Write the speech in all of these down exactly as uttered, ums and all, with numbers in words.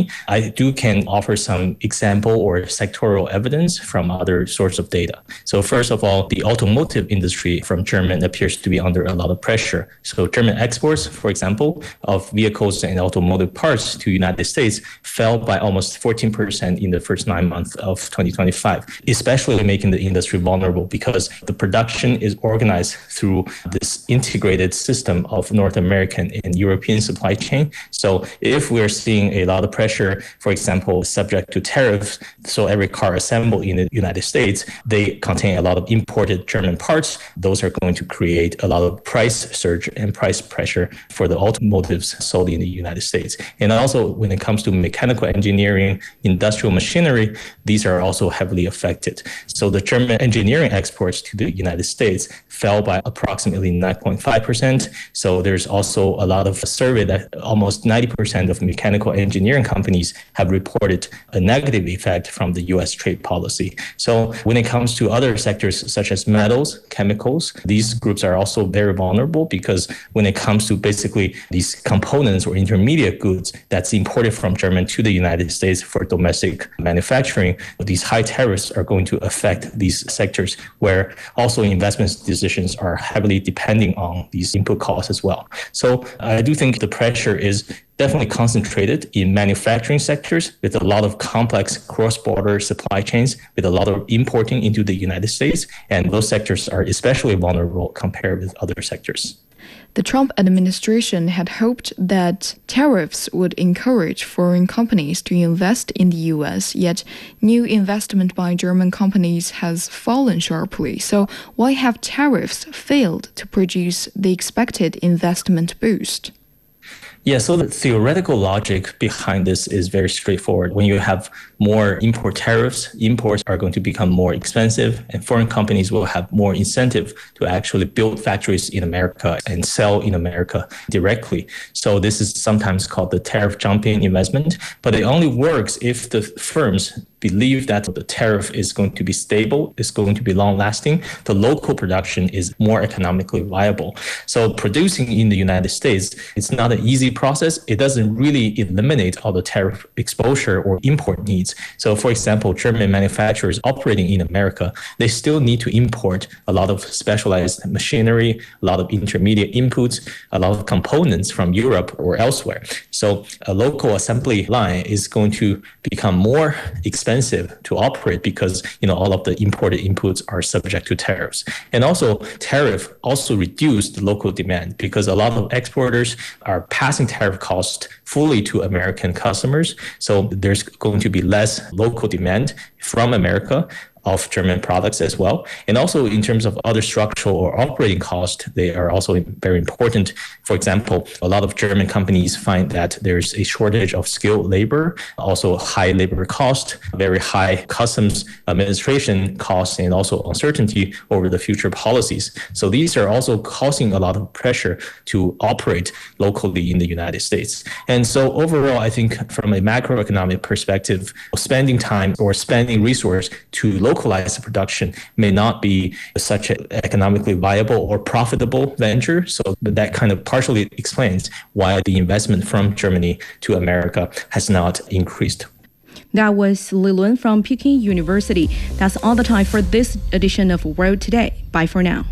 I do can offer some example or sectoral evidence from other sources of data. So first of all, the automotive industry from Germany appears to be under a lot of pressure. So German exports, for example, of vehicles and automotive parts to the United States fell by almost fourteen percent in the first nine months of twenty twenty-five, especially making the industry vulnerable because the production is organized through this integrated system of North American and European supply chain. So if we're seeing a lot of pressure, for example, subject to tariffs, so every car assembled in the United States, they contain a lot of imported German parts. Those are going to create a lot of price surge and price pressure for the automotives sold in the United States. And also when it comes to mechanical engineering, industrial machinery, these are also heavily affected. So the German engineering exports to the United States fell by approximately nine point five percent. So there's also a lot of survey that almost ninety percent of mechanical engineering companies have reported a negative effect from the U S trade policy. So when it comes to other sectors such as metals, chemicals, these groups are also very vulnerable because when it comes to basically these components or intermediate goods that's imported from Germany to the United States for domestic manufacturing, these high tariffs are going to affect these sectors where also investment decisions are heavily depending on these input costs as well. So I do think the pressure is definitely concentrated in manufacturing sectors with a lot of complex cross-border supply chains, with a lot of importing into the United States, and those sectors are especially vulnerable compared with other sectors. The Trump administration had hoped that tariffs would encourage foreign companies to invest in the U S, yet new investment by German companies has fallen sharply. So why have tariffs failed to produce the expected investment boost? Yeah, so the theoretical logic behind this is very straightforward. When you have more import tariffs, imports are going to become more expensive, and foreign companies will have more incentive to actually build factories in America and sell in America directly. So this is sometimes called the tariff jumping investment, but it only works if the firms believe that the tariff is going to be stable, is going to be long-lasting, the local production is more economically viable. So producing in the United States, it's not an easy process. It doesn't really eliminate all the tariff exposure or import needs. So for example, German manufacturers operating in America, they still need to import a lot of specialized machinery, a lot of intermediate inputs, a lot of components from Europe or elsewhere. So a local assembly line is going to become more expensive to operate because, you know, all of the imported inputs are subject to tariffs. And also tariff also reduced the local demand because a lot of exporters are passing tariff costs fully to American customers. So there's going to be less local demand from America of German products as well. And also in terms of other structural or operating costs, they are also very important. For example, a lot of German companies find that there's a shortage of skilled labor, also high labor cost, very high customs administration costs, and also uncertainty over the future policies. So these are also causing a lot of pressure to operate locally in the United States. And so overall, I think from a macroeconomic perspective, spending time or spending resource to localize the production may not be such an economically viable or profitable venture. So that kind of partially explains why the investment from Germany to America has not increased. That was Li Lun from Peking University. That's all the time for this edition of World Today. Bye for now.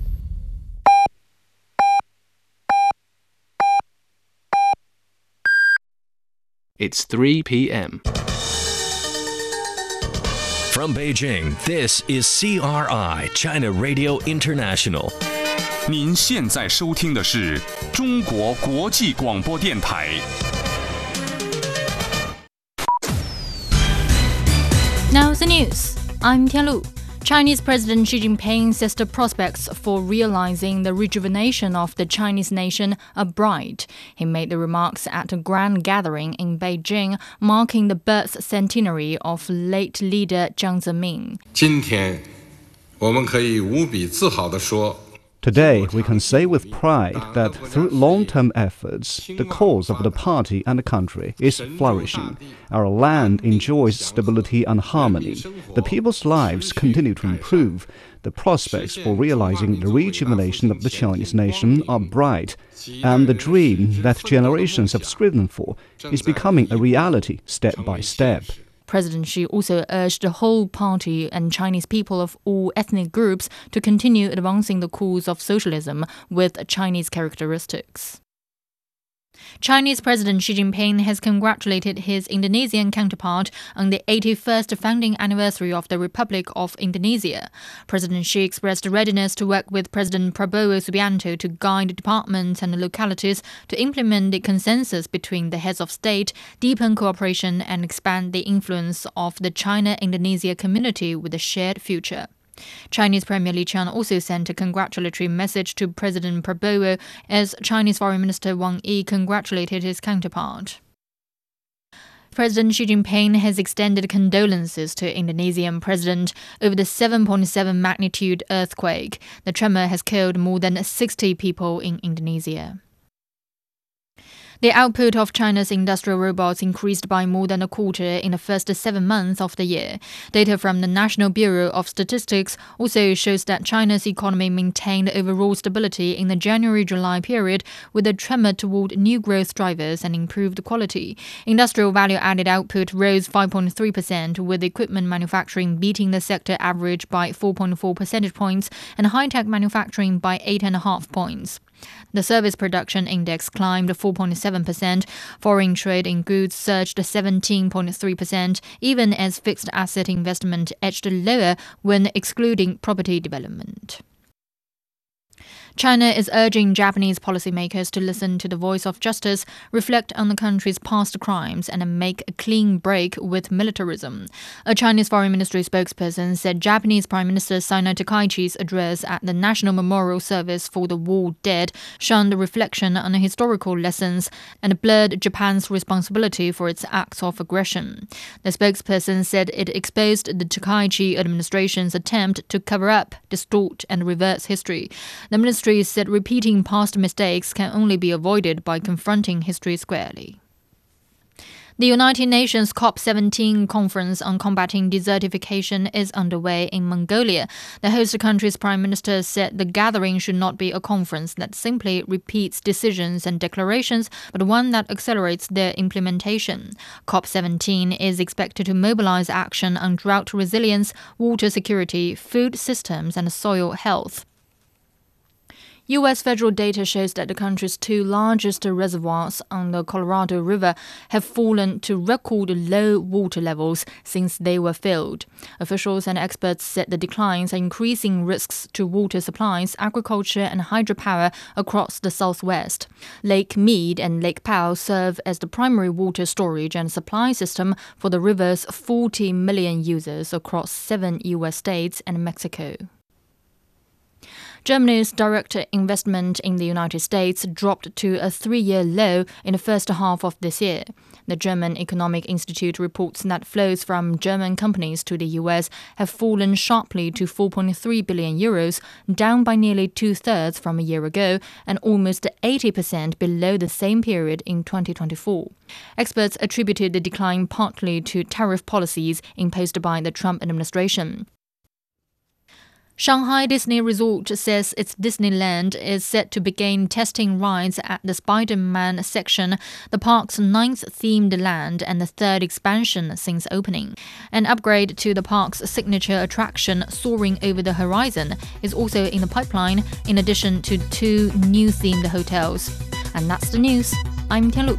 It's three p.m. From Beijing, this is C R I, China Radio International. 您现在收听的是中国国际广播电台。 Now the news. I'm Tianlu. Chinese President Xi Jinping says the prospects for realizing the rejuvenation of the Chinese nation are bright. He made the remarks at a grand gathering in Beijing, marking the birth centenary of late leader Jiang Zemin. 今天我们可以无比自豪地说 Today, we can say with pride that through long-term efforts, the cause of the party and the country is flourishing. Our land enjoys stability and harmony. The people's lives continue to improve. The prospects for realizing the rejuvenation of the Chinese nation are bright, and the dream that generations have striven for is becoming a reality step by step. President Xi also urged the whole party and Chinese people of all ethnic groups to continue advancing the cause of socialism with Chinese characteristics. Chinese President Xi Jinping has congratulated his Indonesian counterpart on the eighty-first founding anniversary of the Republic of Indonesia. President Xi expressed readiness to work with President Prabowo Subianto to guide departments and localities to implement the consensus between the heads of state, deepen cooperation, and expand the influence of the China-Indonesia community with a shared future. Chinese Premier Li Qiang also sent a congratulatory message to President Prabowo as Chinese Foreign Minister Wang Yi congratulated his counterpart. President Xi Jinping has extended condolences to Indonesian President over the seven point seven magnitude earthquake. The tremor has killed more than sixty people in Indonesia. The output of China's industrial robots increased by more than a quarter in the first seven months of the year. Data from the National Bureau of Statistics also shows that China's economy maintained overall stability in the January-July period with a tremor toward new growth drivers and improved quality. Industrial value-added output rose five point three percent, with equipment manufacturing beating the sector average by four point four percentage points and high-tech manufacturing by eight point five points. The service production index climbed four point seven percent. Foreign trade in goods surged seventeen point three percent, even as fixed asset investment edged lower when excluding property development. China is urging Japanese policymakers to listen to the voice of justice, reflect on the country's past crimes, and make a clean break with militarism. A Chinese Foreign Ministry spokesperson said Japanese Prime Minister Sanae Takaichi's address at the National Memorial Service for the War Dead shunned reflection on historical lessons and blurred Japan's responsibility for its acts of aggression. The spokesperson said it exposed the Takaichi administration's attempt to cover up, distort, and reverse history. The ministry said repeating past mistakes can only be avoided by confronting history squarely. The United Nations COP seventeen conference on combating desertification is underway in Mongolia. The host country's prime minister said the gathering should not be a conference that simply repeats decisions and declarations, but one that accelerates their implementation. COP seventeen is expected to mobilize action on drought resilience, water security, food systems, and soil health. U S federal data shows that the country's two largest reservoirs on the Colorado River have fallen to record low water levels since they were filled. Officials and experts said the declines are increasing risks to water supplies, agriculture, and hydropower across the Southwest. Lake Mead and Lake Powell serve as the primary water storage and supply system for the river's forty million users across seven U S states and Mexico. Germany's direct investment in the United States dropped to a three-year low in the first half of this year. The German Economic Institute reports that flows from German companies to the U S have fallen sharply to four point three billion euros, down by nearly two-thirds from a year ago and almost eighty percent below the same period in twenty twenty-four. Experts attributed the decline partly to tariff policies imposed by the Trump administration. Shanghai Disney Resort says its Disneyland is set to begin testing rides at the Spider-Man section, the park's ninth themed land and the third expansion since opening. An upgrade to the park's signature attraction, Soaring Over the Horizon, is also in the pipeline, in addition to two new themed hotels. And that's the news. I'm Tianlu.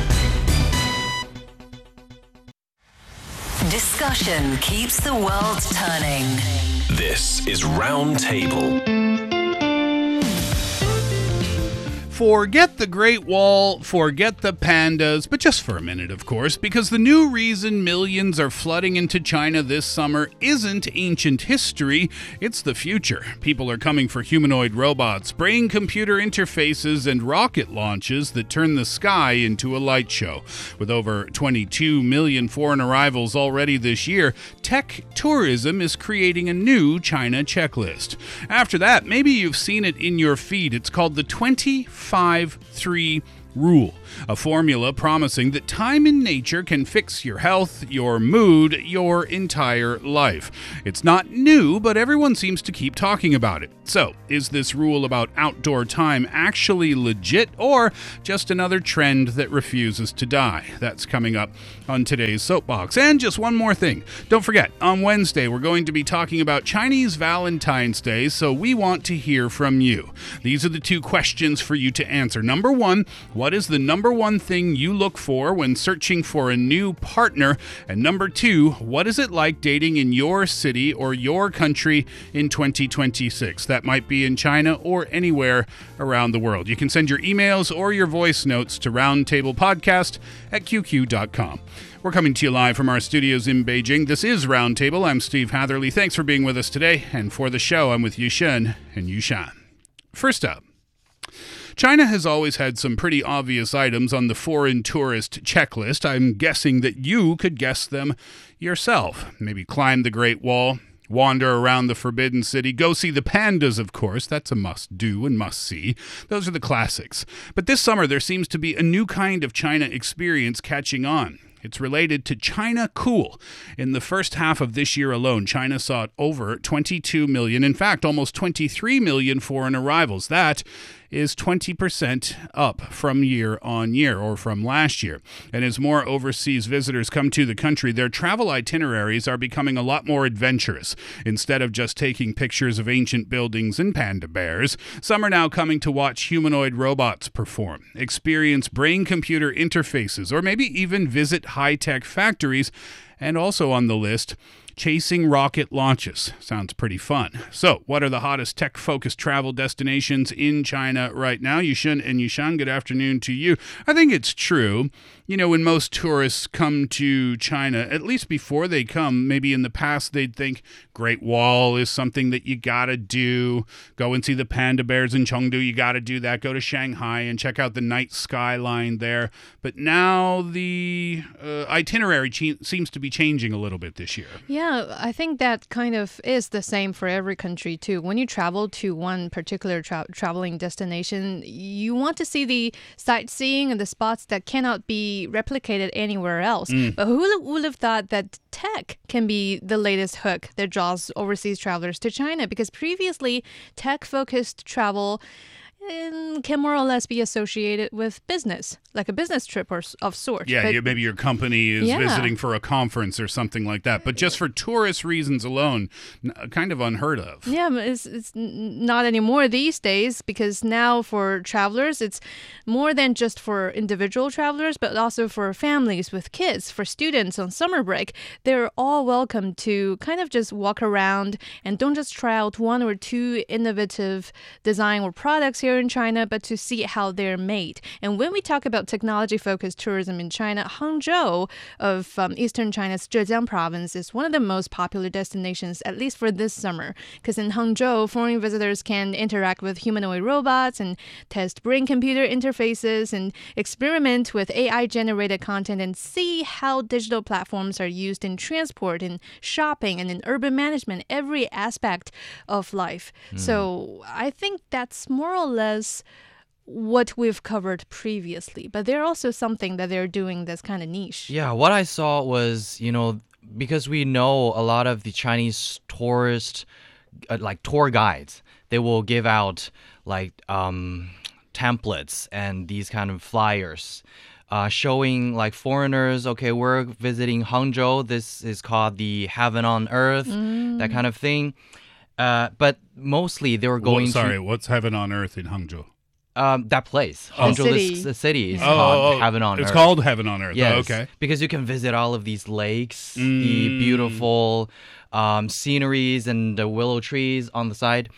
Discussion keeps the world turning. This is Roundtable. Forget the Great Wall, forget the pandas, but just for a minute, of course, because the new reason millions are flooding into China this summer isn't ancient history, it's the future. People are coming for humanoid robots, brain-computer interfaces, and rocket launches that turn the sky into a light show. With over twenty-two million foreign arrivals already this year, tech tourism is creating a new China checklist. After that, maybe you've seen it in your feed. It's called the twenty-five three Rule, a formula promising that time in nature can fix your health, your mood, your entire life. It's not new, but everyone seems to keep talking about it. So, is this rule about outdoor time actually legit, or just another trend that refuses to die? That's coming up on today's Soapbox. And just one more thing. Don't forget, on Wednesday, we're going to be talking about Chinese Valentine's Day, so we want to hear from you. These are the two questions for you to answer. Number one, what is the number one thing you look for when searching for a new partner? And number two, what is it like dating in your city or your country in twenty twenty-six? That might be in China or anywhere around the world. You can send your emails or your voice notes to roundtablepodcast at q q dot com. We're coming to you live from our studios in Beijing. This is Roundtable. I'm Steve Hatherley. Thanks for being with us today. And for the show, I'm with Yushen and Yushan. First up, China has always had some pretty obvious items on the foreign tourist checklist. I'm guessing that you could guess them yourself. Maybe climb the Great Wall, wander around the Forbidden City, go see the pandas, of course. That's a must-do and must-see. Those are the classics. But this summer, there seems to be a new kind of China experience catching on. It's related to China Cool. In the first half of this year alone, China saw over twenty-two million, in fact, almost twenty-three million foreign arrivals. That is twenty percent up from year on year, or from last year. And as more overseas visitors come to the country, their travel itineraries are becoming a lot more adventurous. Instead of just taking pictures of ancient buildings and panda bears, some are now coming to watch humanoid robots perform, experience brain-computer interfaces, or maybe even visit high-tech factories. And also on the list, chasing rocket launches. Sounds pretty fun. So, what are the hottest tech-focused travel destinations in China right now? Yushin and Yushan, good afternoon to you. I think it's true. You know, when most tourists come to China, at least before they come, maybe in the past they'd think Great Wall is something that you gotta do. Go and see the panda bears in Chengdu, you gotta do that. Go to Shanghai and check out the night skyline there. But now the uh, itinerary che- seems to be changing a little bit this year. Yeah, I think that kind of is the same for every country too. When you travel to one particular tra- traveling destination, you want to see the sightseeing and the spots that cannot be replicated anywhere else. Mm. But who would have thought that tech can be the latest hook that draws overseas travelers to China? Because previously, tech-focused travel um, can more or less be associated with business, like a business trip or of sorts. Yeah, but, you, maybe your company is yeah. visiting for a conference or something like that. But just for tourist reasons alone, kind of unheard of. Yeah, it's, it's not anymore these days, because now for travelers, it's more than just for individual travelers, but also for families with kids, for students on summer break. They're all welcome to kind of just walk around and don't just try out one or two innovative design or products here in China, but to see how they're made. And when we talk about technology-focused tourism in China, Hangzhou of um, eastern China's Zhejiang province is one of the most popular destinations, at least for this summer. Because in Hangzhou, foreign visitors can interact with humanoid robots and test brain-computer interfaces and experiment with A I-generated content and see how digital platforms are used in transport, in shopping, and in urban management, every aspect of life. Mm. So I think that's more or less what we've covered previously, but they're also something that they're doing that's kind of niche. Yeah, what I saw was, you know, because we know a lot of the Chinese tourist, uh, like tour guides, they will give out like um, templates and these kind of flyers uh, showing like foreigners, okay, we're visiting Hangzhou. This is called the Heaven on Earth, mm. that kind of thing. Uh, but mostly they were going well, sorry, to... what's Heaven on Earth in Hangzhou? Um, that place. Oh. Hangzhou, city. the, the city is oh, called oh, Heaven on it's Earth. It's called Heaven on Earth. Yes, oh, okay. Because you can visit all of these lakes, mm. the beautiful um, sceneries and the willow trees on the side.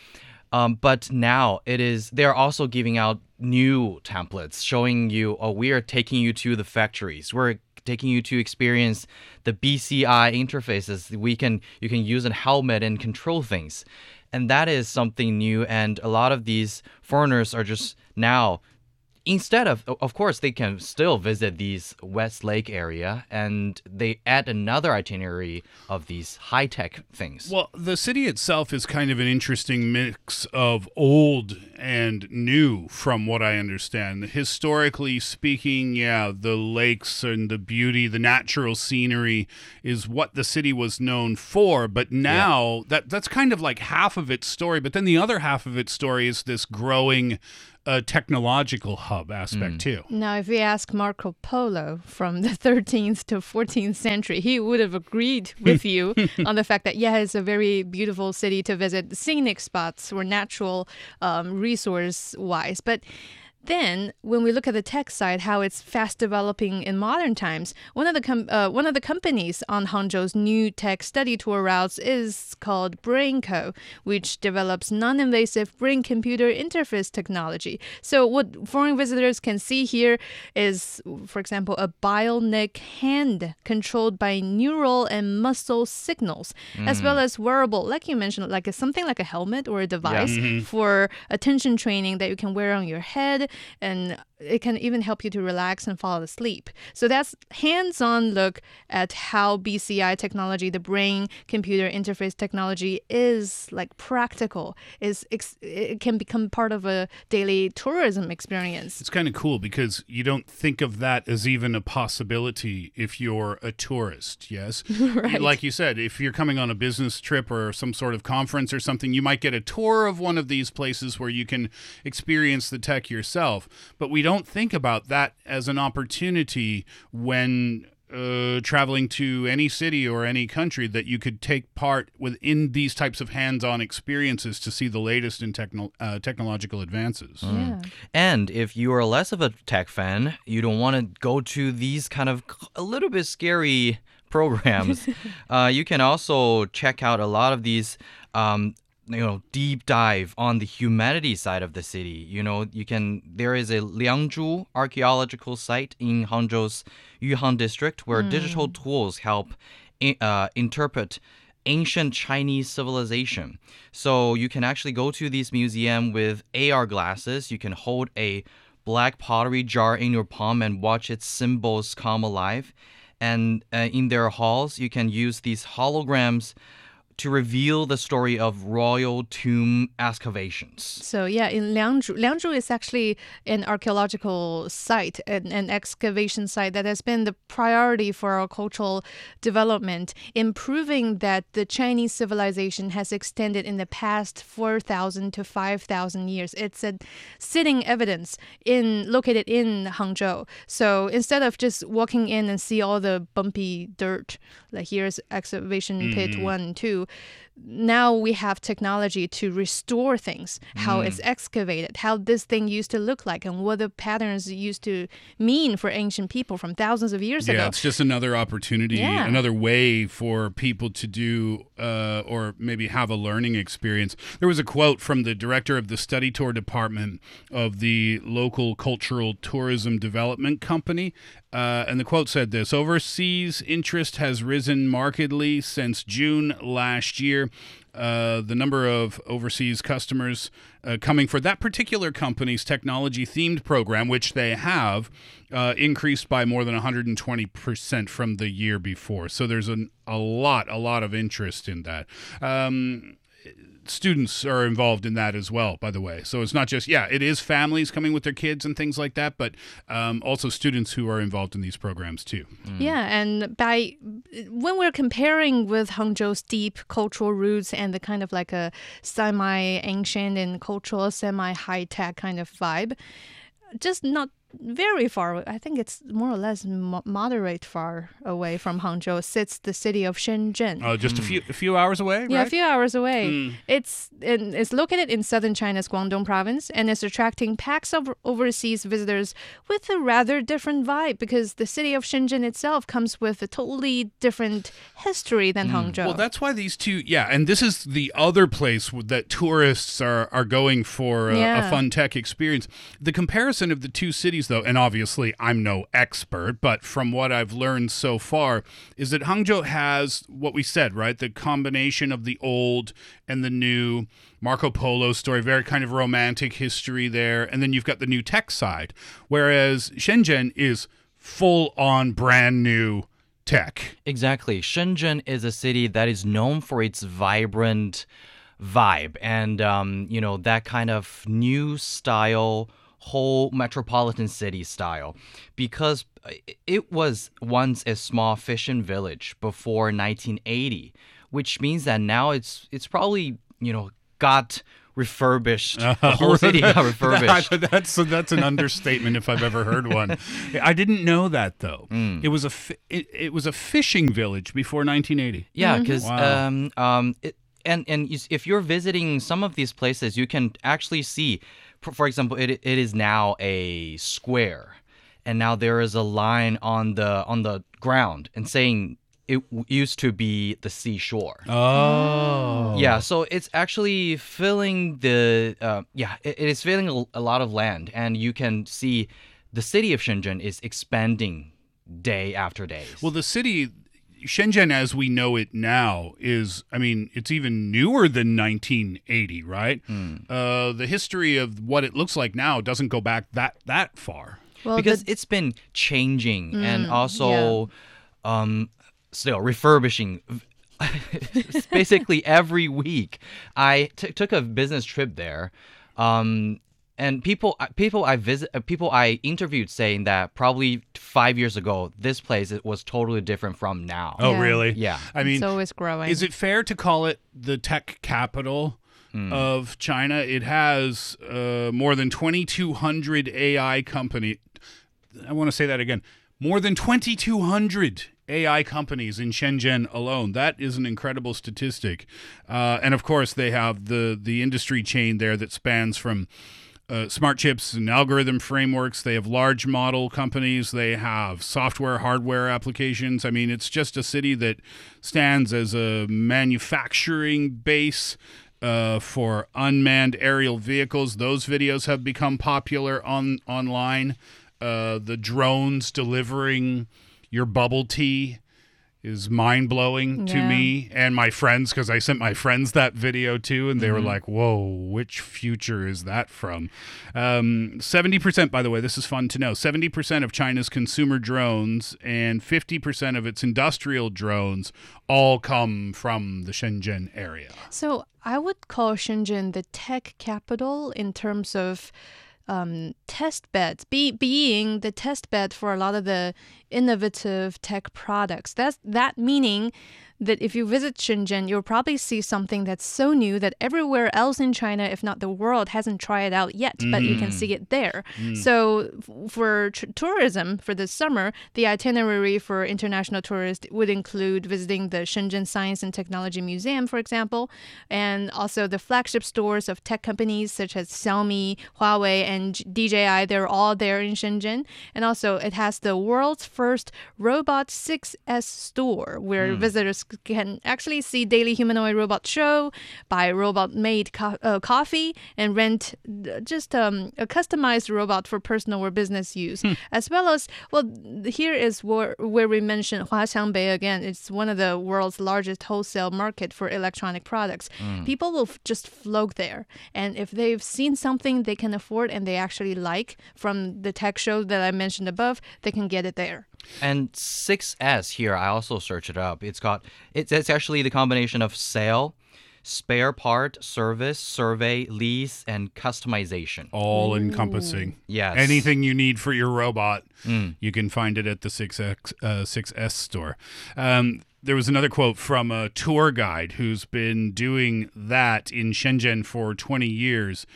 Um, but now it is, they're also giving out new templates showing you, oh, we are taking you to the factories. We're taking you to experience the B C I interfaces. We can, you can use a helmet and control things. And that is something new. And a lot of these foreigners are just now, instead of, of course, they can still visit these Westlake area, and they add another itinerary of these high-tech things. Well, the city itself is kind of an interesting mix of old and new, from what I understand. Historically speaking, yeah, the lakes and the beauty, the natural scenery is what the city was known for. But now, yeah. that that's kind of like half of its story. But then the other half of its story is this growing a technological hub aspect mm. too. Now, if we ask Marco Polo from the thirteenth to fourteenth century, he would have agreed with you on the fact that, yeah, it's a very beautiful city to visit, scenic spots or natural um, resource-wise. But then, when we look at the tech side, how it's fast developing in modern times, one of the com- uh, one of the companies on Hangzhou's new tech study tour routes is called BrainCo, which develops non-invasive brain-computer interface technology. So what foreign visitors can see here is, for example, a bionic hand controlled by neural and muscle signals, mm. as well as wearable, like you mentioned, like a, something like a helmet or a device yeah. mm-hmm. for attention training that you can wear on your head. And it can even help you to relax and fall asleep. So that's hands-on look at how B C I technology, the brain-computer interface technology, is like practical. Is it can become part of a daily tourism experience. It's kind of cool because you don't think of that as even a possibility if you're a tourist, yes? Right. Like you said, if you're coming on a business trip or some sort of conference or something, you might get a tour of one of these places where you can experience the tech yourself. But we don't don't think about that as an opportunity when uh, traveling to any city or any country, that you could take part within these types of hands-on experiences to see the latest in techno- uh, technological advances. Mm. Yeah. And if you are less of a tech fan, you don't want to go to these kind of a little bit scary programs, uh, you can also check out a lot of these um, you know, deep dive on the humanities side of the city. You know, you can, there is a Liangzhu archaeological site in Hangzhou's Yuhan district where mm. digital tools help in, uh, interpret ancient Chinese civilization. So you can actually go to this museum with A R glasses. You can hold a black pottery jar in your palm and watch its symbols come alive. And uh, in their halls, you can use these holograms to reveal the story of royal tomb excavations. So yeah, in Liangzhu, Liangzhu is actually an archaeological site, an, an excavation site that has been the priority for our cultural development, in proving that the Chinese civilization has extended in the past four thousand to five thousand years. It's a sitting evidence in located in Hangzhou. So instead of just walking in and see all the bumpy dirt, like here's excavation mm. pit one and two, now we have technology to restore things, how mm. it's excavated, how this thing used to look like, and what the patterns used to mean for ancient people from thousands of years yeah, ago. Yeah, it's just another opportunity, yeah. another way for people to do uh, or maybe have a learning experience. There was a quote from the director of the study tour department of the local cultural tourism development company. Uh, and the quote said this: "Overseas interest has risen markedly since June last year. Uh, the number of overseas customers uh, coming for that particular company's technology-themed program, which they have, uh, increased by more than one hundred twenty percent from the year before. So there's an, a lot, a lot of interest in that. Um, Students are involved in that as well, by the way. So it's not just, yeah, it is families coming with their kids and things like that, but um, also students who are involved in these programs too. Mm. Yeah, and by when we're comparing with Hangzhou's deep cultural roots and the kind of like a semi-ancient and cultural, semi-high-tech kind of vibe, just not very far away. I think it's more or less mo- moderate far away from Hangzhou sits the city of Shenzhen. Oh, just mm. a few a few hours away, Yeah, right? a few hours away. Mm. It's in, it's located in southern China's Guangdong province, and it's attracting packs of overseas visitors with a rather different vibe because the city of Shenzhen itself comes with a totally different history than mm. Hangzhou. Well, that's why these two, yeah, and this is the other place that tourists are, are going for a, yeah. a fun tech experience. The comparison of the two cities, though, and obviously I'm no expert, but from what I've learned so far, is that Hangzhou has what we said, right? The combination of the old and the new. Marco Polo story, very kind of romantic history there. And then you've got the new tech side, whereas Shenzhen is full on brand new tech. Exactly. Shenzhen is a city that is known for its vibrant vibe and, um, you know, that kind of new style, whole metropolitan city style, because it was once a small fishing village before nineteen eighty, which means that now it's it's probably, you know, got refurbished. The whole city got refurbished. that, that's that's an understatement if I've ever heard one. I didn't know that though. Mm. It was a fi- it, it was a fishing village before nineteen eighty. Yeah, because mm-hmm. wow. um um it, and and if you're visiting some of these places, you can actually see, for example, it it is now a square, and now there is a line on the on the ground and saying. It used to be the seashore. Oh. Yeah, so it's actually filling the, uh, yeah, it, it is filling a, a lot of land. And you can see the city of Shenzhen is expanding day after day. Well, the city, Shenzhen as we know it now is, I mean, it's even newer than nineteen eighty, right? Mm. Uh, the history of what it looks like now doesn't go back that, that far. Well, because the... it's been changing mm, and also... Yeah. um. Still refurbishing basically every week. I t- took a business trip there, um, and people people I visit people I interviewed saying that probably five years ago this place was totally different from now. Oh, yeah. really? Yeah. I mean, it's always growing. Is it fair to call it the tech capital mm. of China? It has uh, more than twenty-two hundred A I company. I want to say that again. More than twenty-two hundred A I companies in Shenzhen alone. That is an incredible statistic. Uh, and of course, they have the, the industry chain there that spans from uh, smart chips and algorithm frameworks. They have large model companies. They have software, hardware applications. I mean, it's just a city that stands as a manufacturing base uh, for unmanned aerial vehicles. Those videos have become popular on online. Uh, the drones delivering your bubble tea is mind-blowing yeah. to me and my friends, because I sent my friends that video too, and they mm-hmm. were like, whoa, which future is that from? Um, seventy percent, by the way, this is fun to know, seventy percent of China's consumer drones and fifty percent of its industrial drones all come from the Shenzhen area. So I would call Shenzhen the tech capital in terms of Um, test beds, be, being the test bed for a lot of the innovative tech products. That's that meaning that if you visit Shenzhen, you'll probably see something that's so new that everywhere else in China, if not the world, hasn't tried it out yet, mm. but you can see it there. Mm. So f- for tr- tourism for this summer, the itinerary for international tourists would include visiting the Shenzhen Science and Technology Museum, for example, and also the flagship stores of tech companies such as Xiaomi, Huawei, and D J I. They're all there in Shenzhen. And also it has the world's first Robot six S store where mm. visitors can actually see daily humanoid robot show, buy robot-made co- uh, coffee, and rent just um, a customized robot for personal or business use. Hmm. As well as, well, here is where, where we mention Huaqiangbei again. It's one of the world's largest wholesale market for electronic products. Mm. People will f- just float there. And if they've seen something they can afford and they actually like from the tech show that I mentioned above, they can get it there. And six S here, I also searched it up. It's got it's, it's actually the combination of sale, spare part, service, survey, lease, and customization. All encompassing. Yes. Anything you need for your robot, mm. you can find it at the six X, uh, six S store. Um, there was another quote from a tour guide who's been doing that in Shenzhen for twenty years.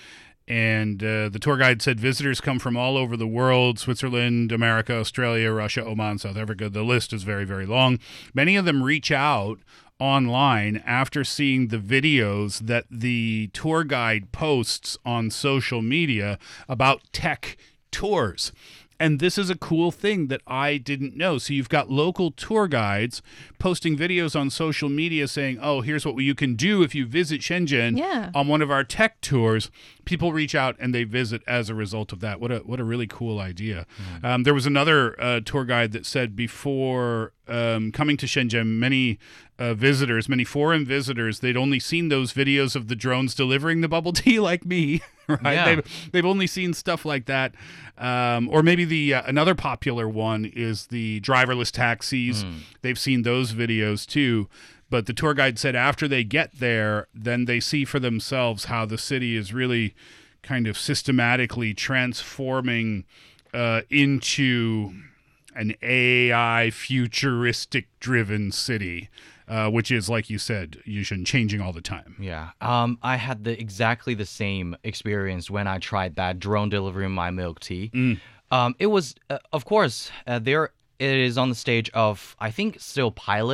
And uh, the tour guide said visitors come from all over the world: Switzerland, America, Australia, Russia, Oman, South Africa. The list is very, very long. Many of them reach out online after seeing the videos that the tour guide posts on social media about tech tours. And this is a cool thing that I didn't know. So you've got local tour guides posting videos on social media saying, oh, here's what you can do if you visit Shenzhen yeah. on one of our tech tours. People reach out and they visit as a result of that. What a what a really cool idea. Mm. Um, there was another uh, tour guide that said before um, coming to Shenzhen, many uh, visitors, many foreign visitors, they'd only seen those videos of the drones delivering the bubble tea like me. Right? Yeah. They've, they've only seen stuff like that. Um, or maybe the uh, another popular one is the driverless taxis. Mm. They've seen those videos too. But the tour guide said after they get there, then they see for themselves how the city is really kind of systematically transforming uh, into an A I futuristic driven city. Uh, which is, like you said, Yushin, changing all the time. Yeah. Um, I had the exactly the same experience when I tried that drone delivering my milk tea. Mm. Um, it was, uh, of course, uh, there it is on the stage of, I think, still pilot.